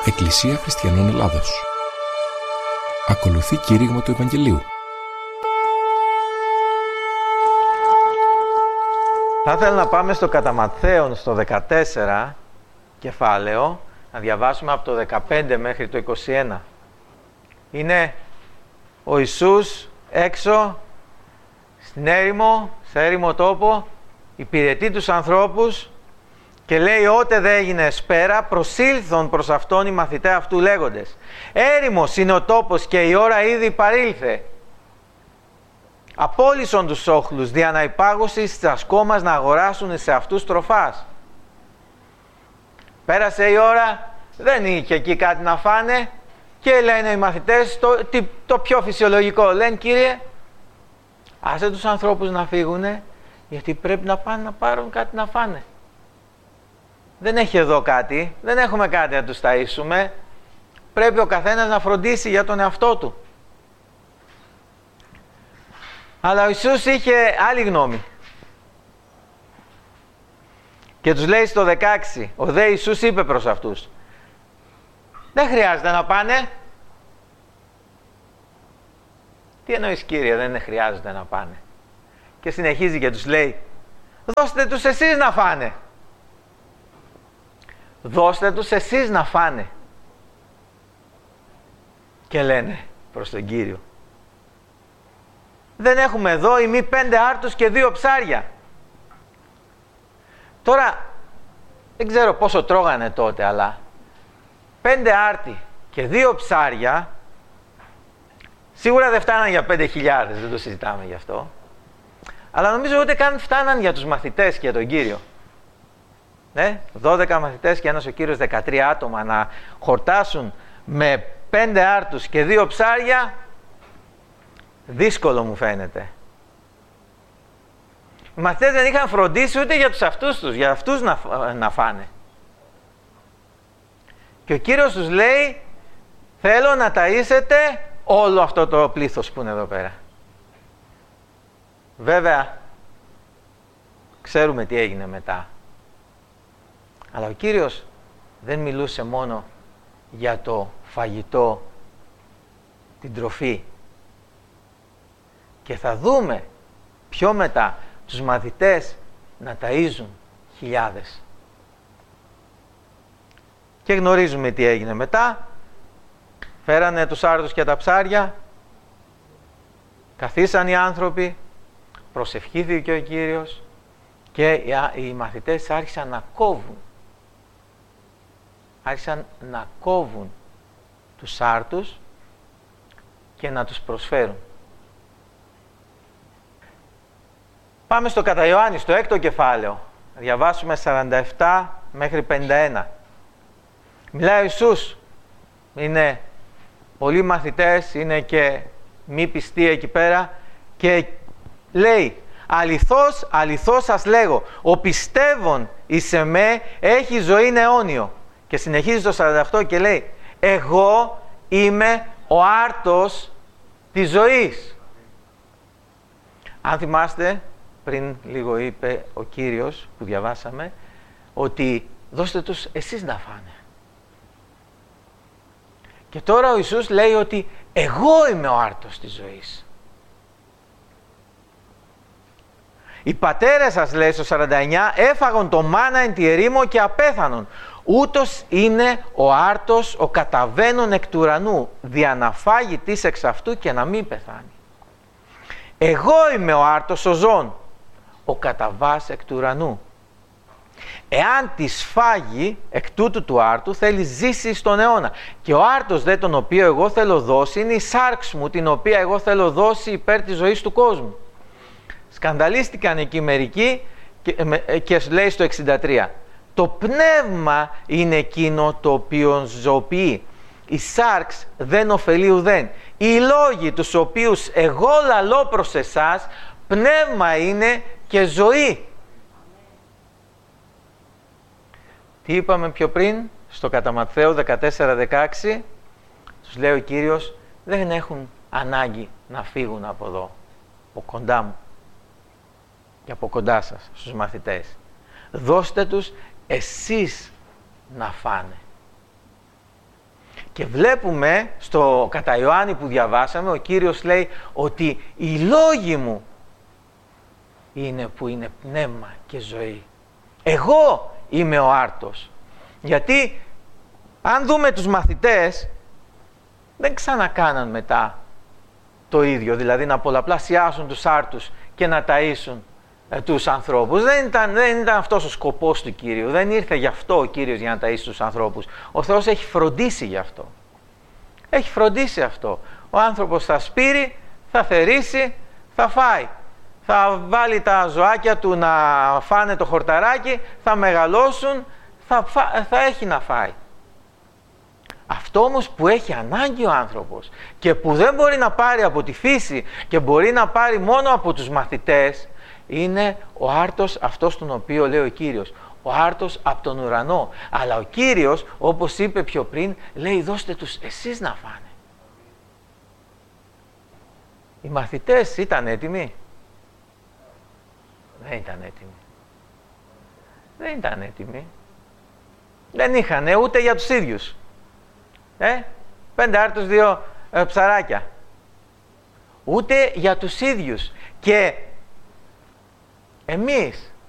Εκκλησία Χριστιανών Ελλάδος. Ακολουθεί κήρυγμα του Ευαγγελίου. Θα ήθελα να πάμε στο κατά Ματθαίον στο 14 κεφάλαιο, να διαβάσουμε από το 15 μέχρι το 21. Είναι ο Ιησούς έξω στην έρημο, σε έρημο τόπο, υπηρετεί τους ανθρώπους και λέει: «Ότε δε έγινε εσπέρα, προσήλθον προς αυτόν οι μαθηταί αυτού λέγοντες, έρημος είναι ο τόπος και η ώρα ήδη παρήλθε. Απόλυσον τους όχλους δια να υπάγωσις της ασκόμας να αγοράσουν σε αυτούς τροφάς». Πέρασε η ώρα, δεν είχε εκεί κάτι να φάνε και λένε οι μαθητές το πιο φυσιολογικό. Λένε: «Κύριε, άσε τους ανθρώπους να φύγουνε, γιατί πρέπει να πάνε να πάρουν κάτι να φάνε. Δεν έχει εδώ κάτι, δεν έχουμε κάτι να τους ταΐσουμε, πρέπει ο καθένας να φροντίσει για τον εαυτό του». Αλλά ο Ιησούς είχε άλλη γνώμη. Και τους λέει στο 16, ο δε Ιησούς είπε προς αυτούς: «Δεν χρειάζεται να πάνε». «Τι εννοείς, Κύριε, δεν χρειάζεται να πάνε?» Και συνεχίζει και τους λέει: «Δώστε τους εσείς να φάνε. Δώστε τους εσείς να φάνε». Και λένε προς τον Κύριο: «Δεν έχουμε εδώ ημί 5 άρτους και 2 ψάρια». Τώρα, δεν ξέρω πόσο τρώγανε τότε, αλλά 5 άρτη και 2 ψάρια σίγουρα δεν φτάναν για 5.000, δεν το συζητάμε γι' αυτό. Αλλά νομίζω ούτε καν φτάναν για τους μαθητές και τον Κύριο. 12 μαθητές και ένας ο Κύριος 13 άτομα να χορτάσουν με 5 άρτους και 2 ψάρια, δύσκολο μου φαίνεται. Οι μαθητές δεν είχαν φροντίσει ούτε για τους αυτούς τους, για αυτούς να φάνε. Και ο Κύριος τους λέει: «Θέλω να ταΐσετε όλο αυτό το πλήθος που είναι εδώ πέρα». Βέβαια, ξέρουμε τι έγινε μετά. Αλλά ο Κύριος δεν μιλούσε μόνο για το φαγητό, την τροφή. Και θα δούμε πιο μετά τους μαθητές να ταΐζουν χιλιάδες. Και γνωρίζουμε τι έγινε μετά. Φέρανε τους άρτους και τα ψάρια, καθίσαν οι άνθρωποι, προσευχήθηκε ο Κύριος και οι μαθητές άρχισαν να κόβουν. Άρχισαν να κόβουν τους άρτους και να τους προσφέρουν. Πάμε στο κατά Ιωάννη, στο 6ο κεφάλαιο. Διαβάσουμε 47 μέχρι 51. Μιλάει ο Ιησούς. Είναι πολλοί μαθητές, είναι και μη πιστοί εκεί πέρα και λέει: «Αληθώς, αληθώς σας λέγω, ο πιστεύων εις εμέ έχει ζωή αιώνιο». Και συνεχίζει στο 48 και λέει: «Εγώ είμαι ο άρτος της ζωής». Αν θυμάστε, πριν λίγο είπε ο Κύριος που διαβάσαμε ότι δώστε τους εσείς να φάνε. Και τώρα ο Ιησούς λέει ότι εγώ είμαι ο άρτος της ζωής. Οι πατέρες σας, λέει στο 49, έφαγον το μάνα εν τη ερήμο και απέθανον. Ούτως είναι ο άρτος ο καταβαίνων εκ του ουρανού, δια να φάγει της εξ αυτού και να μην πεθάνει. Εγώ είμαι ο άρτος ο ζών, ο καταβάς εκ του ουρανού. Εάν της φάγει εκ τούτου του άρτου, θέλει ζήσει στον αιώνα. Και ο άρτος δε τον οποίο εγώ θέλω δώσει είναι η σάρξ μου, την οποία εγώ θέλω δώσει υπέρ της ζωής του κόσμου. Σκανδαλίστηκαν εκεί μερικοί και λέει στο 63: «Το πνεύμα είναι εκείνο το οποίο ζωοποιεί. Η σάρξ δεν ωφελεί ουδέν. Οι λόγοι τους οποίους εγώ λαλώ προς εσάς, πνεύμα είναι και ζωή». Τι είπαμε πιο πριν, στο κατά Ματθαίου 14-16, τους λέει ο Κύριος: «Δεν έχουν ανάγκη να φύγουν από εδώ, από κοντά μου και από κοντά σας, στους μαθητές. Δώστε τους εσείς να φάνε». Και βλέπουμε στο κατά Ιωάννη που διαβάσαμε, ο Κύριος λέει ότι οι λόγοι μου είναι που είναι πνεύμα και ζωή. Εγώ είμαι ο άρτος. Γιατί αν δούμε τους μαθητές, δεν ξανακάναν μετά το ίδιο, δηλαδή να πολλαπλασιάσουν τους άρτους και να ταΐσουν τους ανθρώπους. Δεν ήταν αυτός ο σκοπός του Κύριου. Δεν ήρθε γι' αυτό ο Κύριος για να ταΐσει τους ανθρώπους. Ο Θεός έχει φροντίσει γι' αυτό. Έχει φροντίσει αυτό. Ο άνθρωπος θα σπείρει, θα θερήσει, θα φάει. Θα βάλει τα ζωάκια του να φάνε το χορταράκι, θα μεγαλώσουν, θα έχει να φάει. Αυτό όμως που έχει ανάγκη ο άνθρωπος και που δεν μπορεί να πάρει από τη φύση και μπορεί να πάρει μόνο από τους μαθητές, είναι ο άρτος αυτός τον οποίο λέει ο Κύριος. Ο άρτος από τον ουρανό. Αλλά ο Κύριος, όπως είπε πιο πριν, λέει δώστε τους εσείς να φάνε. Οι μαθητές ήταν έτοιμοι? Δεν ήταν έτοιμοι. Δεν ήταν έτοιμοι. Δεν είχαν ούτε για τους ίδιους. 5 άρτους, 2 ψαράκια. Ούτε για τους ίδιους. Και εμείς